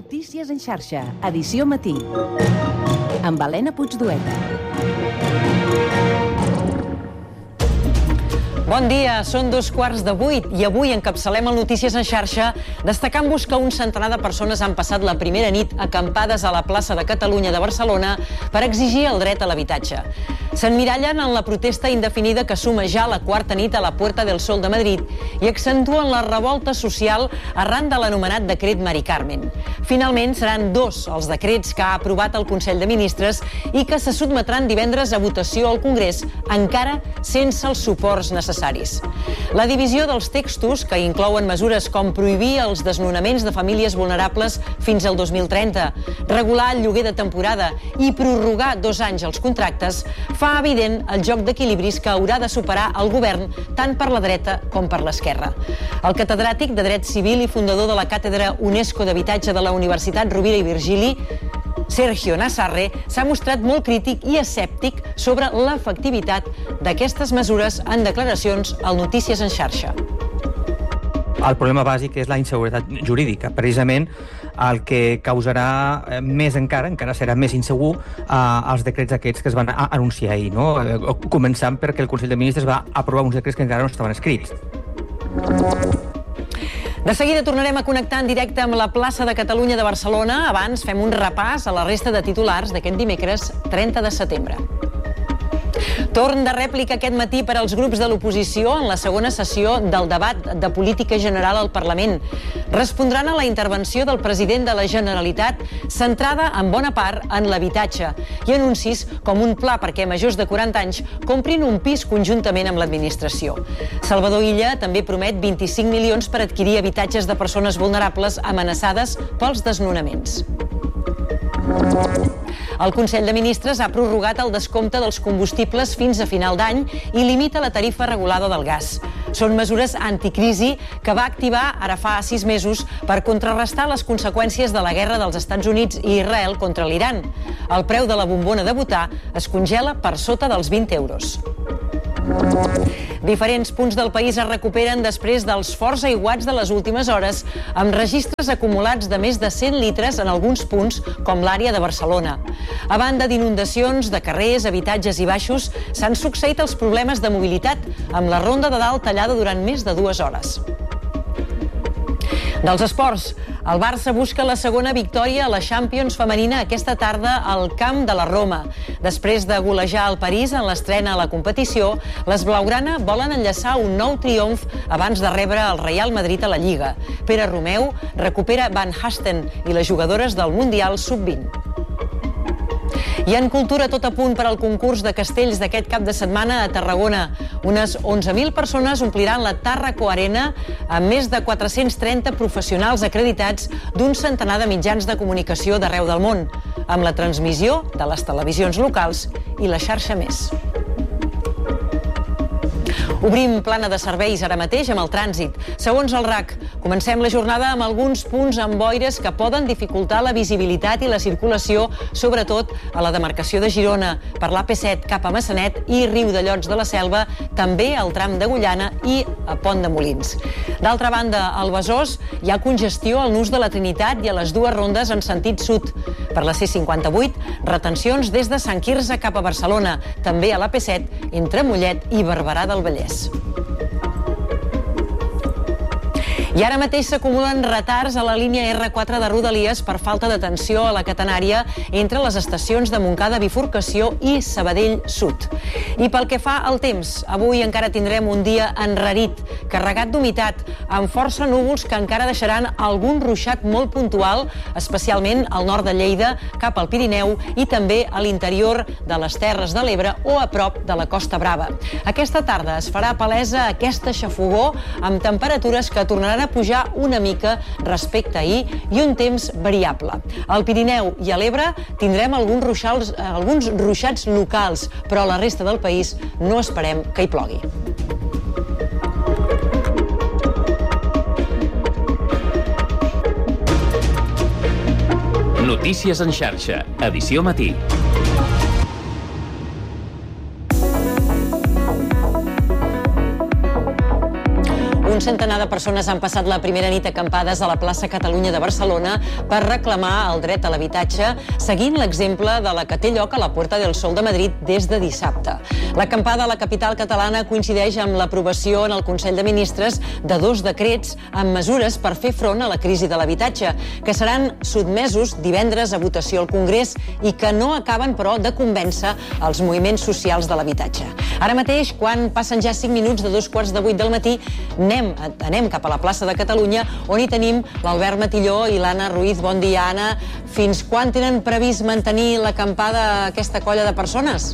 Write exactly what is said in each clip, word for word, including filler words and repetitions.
Notícies en xarxa, edició matí. Amb Helena Puigdueta. Bon dia, són dos quarts de vuit i avui encapçalem el Notícies en xarxa destacant-vos que un centenar de persones han passat la primera nit acampades a la plaça de Catalunya de Barcelona per exigir el dret a l'habitatge. S'emmirallen en la protesta indefinida que suma ja la quarta nit a la Puerta del Sol de Madrid i accentuen la revolta social arran de l'anomenat decret Mari Carmen. Finalment seran dos els decrets que ha aprovat el Consell de Ministres i que se sotmetran divendres a votació al Congrés, encara sense els suports necessaris. La divisió dels textos, que inclouen mesures com prohibir els desnonaments de famílies vulnerables fins al dos mil trenta, regular el lloguer de temporada i prorrogar dos anys els contractes, fa evident el joc d'equilibris que haurà de superar el govern tant per la dreta com per l'esquerra. El catedràtic de Dret Civil i fundador de la Càtedra UNESCO d'Habitatge de la Universitat Rovira i Virgili, Sergio Nassarre, s'ha mostrat molt crític i escèptic sobre l'efectivitat d'aquestes mesures en declaracions al Notícies en xarxa. El problema bàsic és la inseguretat jurídica. Precisament el que causarà més encara, encara serà més insegur, eh, els decrets aquests que es van a anunciar ahir, no? Començant perquè el Consell de Ministres va aprovar uns decrets que encara no estaven escrits. De seguida tornarem a connectar en directe amb la plaça de Catalunya de Barcelona. Abans fem un repàs a la resta de titulars d'aquest dimecres trenta de setembre. Torn de rèplica aquest matí per als grups de l'oposició en la segona sessió del debat de política general al Parlament. Respondran a la intervenció del president de la Generalitat centrada en bona part en l'habitatge i anuncis com un pla perquè majors de quaranta anys comprin un pis conjuntament amb l'administració. Salvador Illa també promet vint-i-cinc milions per adquirir habitatges de persones vulnerables amenaçades pels desnonaments. El Consell de Ministres ha prorrogat el descompte dels combustibles fins a final d'any i limita la tarifa regulada del gas. Són mesures anticrisi que va activar ara fa sis mesos per contrarrestar les conseqüències de la guerra dels Estats Units i Israel contra l'Iran. El preu de la bombona de butà es congela per sota dels vint euros. Diferents punts del país es recuperen després dels forts aiguats de les últimes hores, amb registres acumulats de més de cent litres en alguns punts, com l'àrea de Barcelona. A banda d'inundacions de carrers, habitatges i baixos, s'han succeït els problemes de mobilitat, amb la ronda de dalt tallada durant més de dues hores. Dels esports, el Barça busca la segona victòria a la Champions femenina aquesta tarda al camp de la Roma. Després de golejar el París en l'estrena a la competició, les blaugrana volen enllaçar un nou triomf abans de rebre el Real Madrid a la Lliga. Pere Romeu recupera Van Hasten i les jugadores del Mundial sub vint. I en cultura, tot a punt per al concurs de castells d'aquest cap de setmana a Tarragona. Unes onze mil persones ompliran la Tàrraco Arena amb més de quatre-cents trenta professionals acreditats d'un centenar de mitjans de comunicació d'arreu del món, amb la transmissió de les televisions locals i la xarxa Més. Obrim plana de serveis ara mateix amb el trànsit. Segons el R A C, comencem la jornada amb alguns punts amb boires que poden dificultar la visibilitat i la circulació, sobretot a la demarcació de Girona, per l'A P set cap a Massanet i Riudellots de la Selva, també al tram d'Agullana i a Pont de Molins. D'altra banda, al Besòs hi ha congestió al nus de la Trinitat i a les dues rondes en sentit sud. Per la C cinquanta-vuit, retencions des de Sant Quirze cap a Barcelona, també a l'A P set entre Mollet i Barberà del Vallès. I ara mateix s'acumulen retards a la línia erre quatre de Rodalies per falta d'atenció a la catenària entre les estacions de Montcada Bifurcació i Sabadell Sud. I pel que fa al temps, avui encara tindrem un dia enrarit, carregat d'humitat, amb força núvols que encara deixaran algun ruixat molt puntual, especialment al nord de Lleida, cap al Pirineu i també a l'interior de les Terres de l'Ebre o a prop de la Costa Brava. Aquesta tarda es farà palesa aquesta xafogor amb temperatures que tornaran a pujar una mica respecte a ahir i un temps variable. Al Pirineu i a l'Ebre tindrem alguns ruixats, alguns ruixats locals, però a la resta del país no esperem que hi plogui. Notícies en xarxa, edició matí. Un centenar de persones han passat la primera nit acampades a la plaça Catalunya de Barcelona per reclamar el dret a l'habitatge, seguint l'exemple de la que té lloc a la Puerta del Sol de Madrid des de dissabte. L'acampada a la capital catalana coincideix amb l'aprovació en el Consell de Ministres de dos decrets amb mesures per fer front a la crisi de l'habitatge, que seran sotmesos divendres a votació al Congrés i que no acaben, però, de convèncer els moviments socials de l'habitatge. Ara mateix, quan passen ja cinc minuts de dos quarts de vuit del matí, anem, anem cap a la plaça de Catalunya, on hi tenim l'Albert Matilló i l'Anna Ruiz. Bon dia, Anna. Fins quan tenen previst mantenir l'acampada aquesta colla de persones?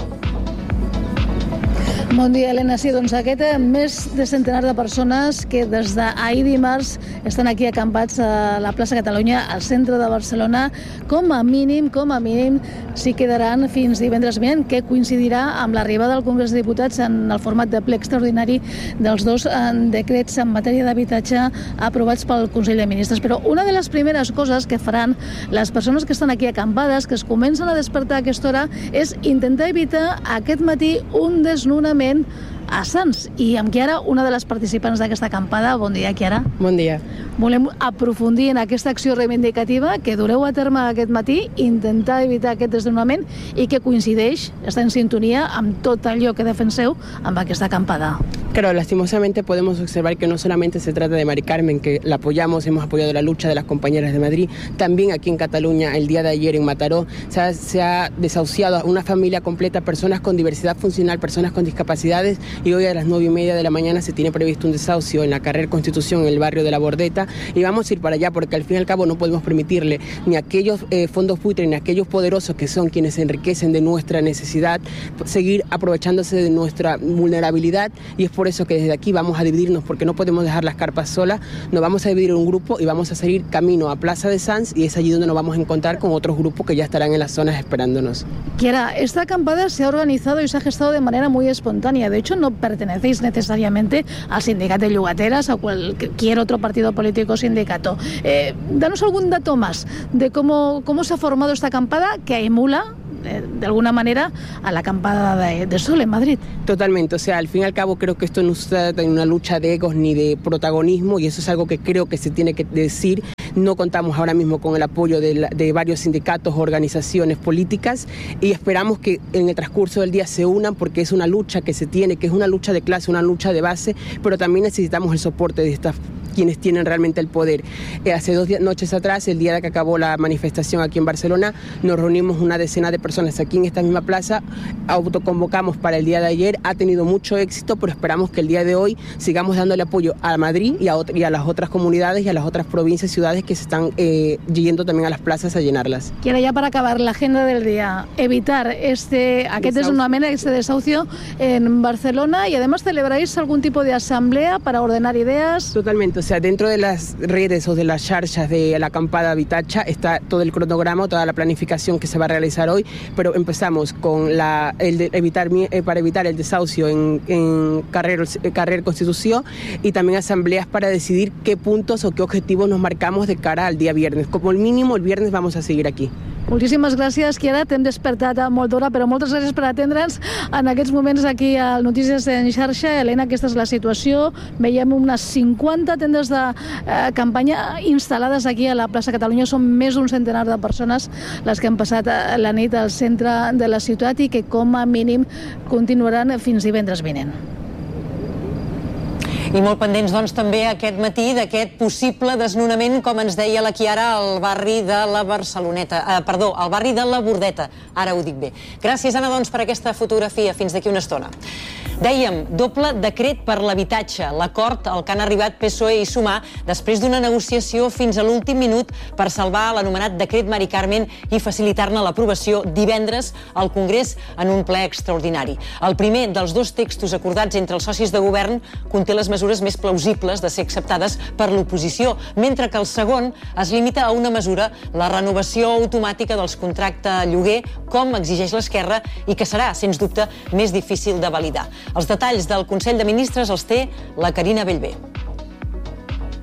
Bon dia, Helena. Sí, doncs aquest més de centenar de persones que des d'ahir dimarts estan aquí acampats a la plaça Catalunya, al centre de Barcelona, com a mínim, com a mínim, s'hi quedaran fins divendres vinent, que coincidirà amb l'arribada al Congrés de Diputats en el format de ple extraordinari dels dos decrets en matèria d'habitatge aprovats pel Consell de Ministres. Però una de les primeres coses que faran les persones que estan aquí acampades, que es comencen a despertar a aquesta hora, és intentar evitar aquest matí un desnonament a Sants. I amb Chiara, una de les participants d'aquesta acampada. Bon dia, Chiara. Bon dia. Volem aprofundir en aquesta acció reivindicativa que dureu a terme aquest matí, intentar evitar aquest desnonament i que coincideix, està en sintonia amb tot allò que defenseu amb aquesta acampada. Claro, lastimosamente podemos observar que no solamente se trata de Mari Carmen, que la apoyamos, hemos apoyado la lucha de las compañeras de Madrid, también aquí en Cataluña, el día de ayer en Mataró, se ha, se ha desahuciado a una familia completa, personas con diversidad funcional, personas con discapacidades, y hoy a las nueve y media de la mañana se tiene previsto un desahucio en la carrera Constitución, en el barrio de La Bordeta, y vamos a ir para allá porque al fin y al cabo no podemos permitirle ni a aquellos eh, fondos buitre ni a aquellos poderosos que son quienes se enriquecen de nuestra necesidad seguir aprovechándose de nuestra vulnerabilidad, y es por eso que desde aquí vamos a dividirnos, porque no podemos dejar las carpas solas. Nos vamos a dividir en un grupo y vamos a seguir camino a Plaza de Sants, y es allí donde nos vamos a encontrar con otros grupos que ya estarán en las zonas esperándonos. Chiara, esta acampada se ha organizado y se ha gestado de manera muy espontánea. De hecho, no pertenecéis necesariamente al sindicato de Llogateras o a cualquier otro partido político o sindicato. Eh, danos algún dato más de cómo, cómo se ha formado esta acampada que emula de alguna manera a la acampada de, de Sol en Madrid. Totalmente, o sea, al fin y al cabo creo que esto no se trata de una lucha de egos ni de protagonismo, y eso es algo que creo que se tiene que decir. No contamos ahora mismo con el apoyo de, la, de varios sindicatos o organizaciones políticas, y esperamos que en el transcurso del día se unan, porque es una lucha que se tiene, que es una lucha de clase, una lucha de base, pero también necesitamos el soporte de estas quienes tienen realmente el poder. Eh, hace dos días, noches atrás, el día de que acabó la manifestación aquí en Barcelona, nos reunimos una decena de personas aquí en esta misma plaza, autoconvocamos para el día de ayer, ha tenido mucho éxito, pero esperamos que el día de hoy sigamos dándole apoyo a Madrid y a, y a las otras comunidades y a las otras provincias y ciudades que se están eh, yendo también a las plazas a llenarlas. Quiero ya para acabar la agenda del día, evitar este, aquest desnonament, este desahucio en Barcelona, y además celebráis algún tipo de asamblea para ordenar ideas. Totalmente. O sea, dentro de las redes o de las charchas de la acampada Habitatge está todo el cronograma, toda la planificación que se va a realizar hoy, pero empezamos con la, el de evitar, eh, para evitar el desahucio en, en Carrer, Carrer Constitución, y también asambleas para decidir qué puntos o qué objetivos nos marcamos de cara al día viernes. Como el mínimo, el viernes vamos a seguir aquí. Moltíssimes gràcies, Chiara. T'hem despertat a molt d'hora, però moltes gràcies per atendre'ns en aquests moments aquí al Notícies en Xarxa. Helena, aquesta és la situació. Veiem unes cinquanta tendes de eh, campanya instal·lades aquí a la plaça Catalunya. Són més d'un centenar de persones les que han passat la nit al centre de la ciutat i que com a mínim continuaran fins divendres vinent. I molt pendents, doncs, també aquest matí d'aquest possible desnonament, com ens deia la Chiara, al barri de la Barceloneta. Eh, perdó, al barri de la Bordeta. Ara ho dic bé. Gràcies, Anna, doncs, per aquesta fotografia. Fins d'aquí una estona. Dèiem, doble decret per l'habitatge. L'acord al que han arribat P S O E i Sumar després d'una negociació fins a l'últim minut per salvar l'anomenat decret Mari Carmen i facilitar-ne l'aprovació divendres al Congrés en un ple extraordinari. El primer dels dos textos acordats entre els socis de govern conté les mesures més plausibles de ser acceptades per l'oposició, mentre que el segon es limita a una mesura, la renovació automàtica dels contractes lloguer, com exigeix l'Esquerra, i que serà, sens dubte, més difícil de validar. Els detalls del Consell de Ministres els té la Carina Bellver.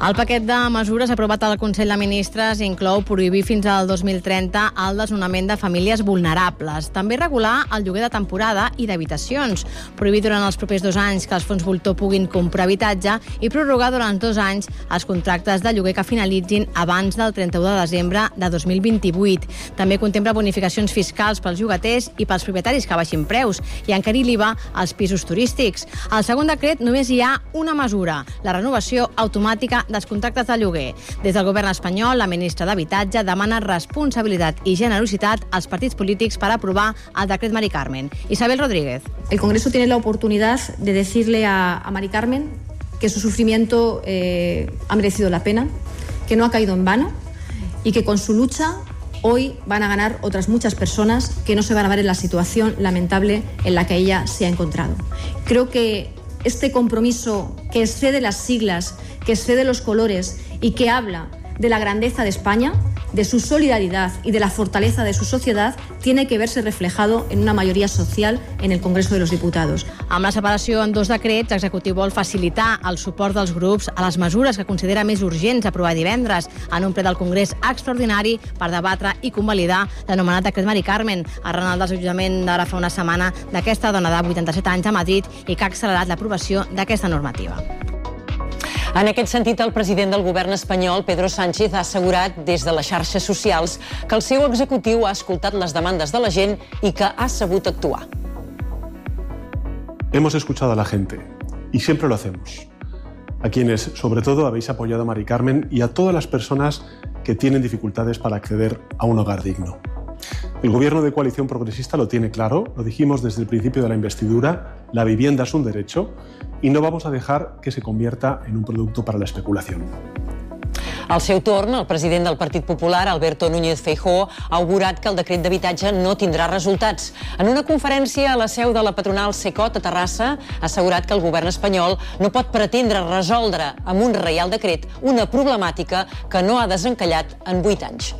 El paquet de mesures aprovat al Consell de Ministres inclou prohibir fins al dos mil trenta el desnonament de famílies vulnerables. També regular el lloguer de temporada i d'habitacions. Prohibir durant els propers dos anys que els fons voltor puguin comprar habitatge i prorrogar durant dos anys els contractes de lloguer que finalitzin abans del trenta-u de desembre de dos mil vint-i-vuit. També contempla bonificacions fiscals pels llogaters i pels propietaris que baixin preus i encarir l'I V A als pisos turístics. Al segon decret només hi ha una mesura, la renovació automàtica dels contractes de lloguer. Des del govern espanyol, la ministra d'Habitatge demana responsabilitat i generositat als partits polítics per aprovar el decret Mari Carmen. Isabel Rodríguez. El Congreso tiene la oportunidad de decirle a, a Mari Carmen que su sufrimiento eh, ha merecido la pena, que no ha caído en vano y que con su lucha hoy van a ganar otras muchas personas que no se van a ver en la situación lamentable en la que ella se ha encontrado. Creo que este compromiso que excede las siglas, que excede los colores y que habla de la grandeza de España, de su solidaridad y de la fortaleza de su sociedad, tiene que verse reflejado en una mayoría social en el Congreso de los Diputados. Amb la separació en dos decrets, l'executiu vol facilitar el suport dels grups a les mesures que considera més urgents aprovar divendres en un ple del Congrés extraordinari per debatre i convalidar l'anomenat decret Mari Carmen, arran del desallotjament d'ara fa una setmana d'aquesta dona de vuitanta-set anys a Madrid i que ha accelerat l'aprovació d'aquesta normativa. En aquest sentit, el president del govern espanyol, Pedro Sánchez, ha assegurat des de les xarxes socials que el seu executiu ha escoltat les demandes de la gent i que ha sabut actuar. Hemos escuchado a la gente y siempre lo hacemos. A quienes, sobre todo, habéis apoyado a Mari Carmen y a todas las personas que tienen dificultades para acceder a un hogar digno. El gobierno de coalición progresista lo tiene claro, lo dijimos desde el principio de la investidura, la vivienda es un derecho y no vamos a dejar que se convierta en un producto para la especulación. Al seu torn, el president del Partit Popular, Alberto Núñez Feijóo, ha augurat que el decret d'habitatge no tindrà resultats. En una conferència a la seu de la patronal Cecot a Terrassa, ha assegurat que el govern espanyol no pot pretendre resoldre amb un reial decret una problemàtica que no ha desencallat en vuit anys.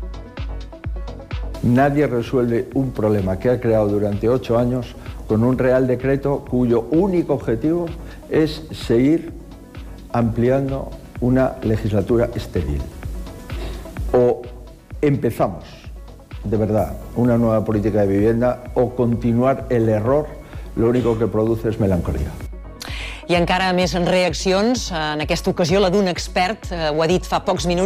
Nadie resuelve un problema que ha creado durante ocho años con un real decreto cuyo único objetivo es seguir ampliando una legislatura estéril. O empezamos, de verdad, una nueva política de vivienda o continuar el error, lo único que produce es melancolía. I encara més reaccions, en aquesta ocasió la d'un expert, ho ha dit fa pocs minuts,